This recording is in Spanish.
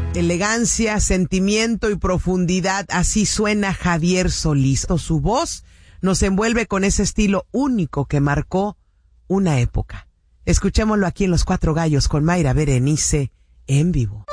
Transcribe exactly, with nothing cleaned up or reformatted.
elegancia, sentimiento y profundidad. Así suena Javier Solís. Su voz nos envuelve con ese estilo único que marcó una época. Escuchémoslo aquí en Los Cuatro Gallos con Mayra Berenice en vivo.